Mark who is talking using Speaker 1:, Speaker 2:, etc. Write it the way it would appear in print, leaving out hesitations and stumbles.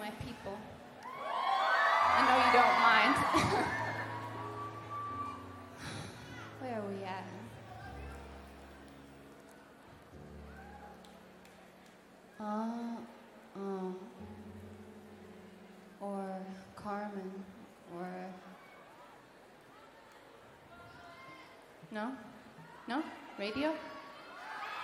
Speaker 1: my people. I know you don't mind. Where are we at? Or Carmen, or... No? No? Radio?